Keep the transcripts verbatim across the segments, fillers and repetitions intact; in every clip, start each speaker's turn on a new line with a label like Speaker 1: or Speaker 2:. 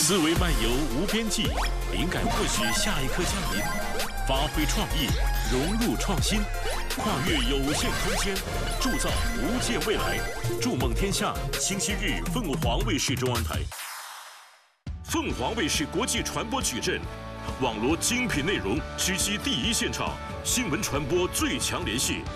Speaker 1: 思维漫游无边际，灵感或许下一刻降临。发挥创意，融入创新，跨越有限空间，铸造无界未来。筑梦天下，星期日凤凰卫视中文台。凤凰卫视国际传播矩阵，网罗精品内容，直击第一现场，新闻传播最强联系。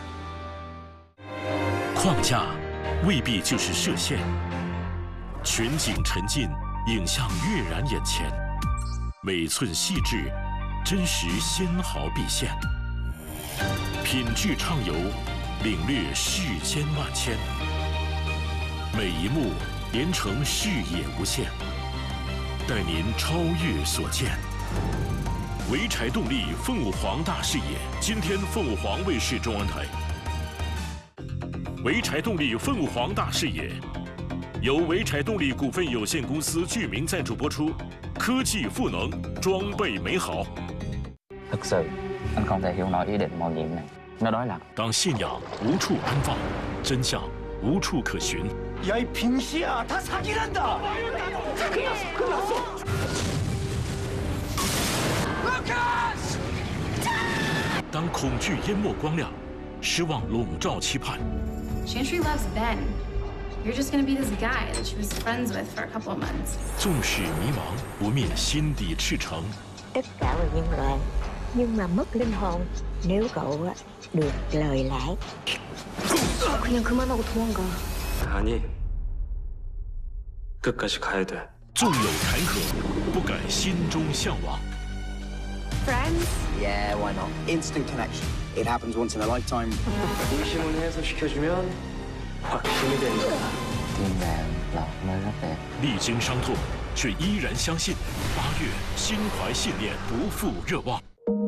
Speaker 1: 框架未必就是设限，全景沉浸，影像跃然眼前，每寸细致，真实纤毫毕现，品质畅游，领略世间万千，每一幕连成视野无限，带您超越所见。潍柴动力凤凰大视野，今天凤凰卫视中文台。潍柴动力凤凰大视野，由潍柴動力股份有限公司具名贊助播出，科技賦能，裝備美好。
Speaker 2: thực sự anh không thể hiểu nổi ý định mạo nhiệm này. Nó đối lập.
Speaker 1: 当信仰无处安放，真相无处可寻。
Speaker 3: 야 이 빙시야, 다 사기란다. 큰일 났어, 큰일 났어. 루카스!
Speaker 1: 当恐惧淹没光亮，失望笼罩期盼。
Speaker 4: Chantry loves Ben. You're just gonna be this guy that she was friends with for a couple of months.
Speaker 1: 纵使迷茫，不灭心底赤诚。
Speaker 5: Tất cả là nhân loại, nhưng mà mất linh hồn nếu cậu được lời lẽ.
Speaker 4: 그냥 그만하고 도망가.
Speaker 3: 아니, 끝까지 가야 돼.
Speaker 1: 纵有坎坷，不改心中向往。
Speaker 4: Friends?
Speaker 6: Yeah, why not? Instant connection. It happens once in a lifetime.
Speaker 3: 의심을 해소시켜주면 확신이 되는 거야.
Speaker 2: Tim bạn lọt nơi rất đẹp.
Speaker 1: 历经伤痛，却依然相信，八月心怀信念，不负热望。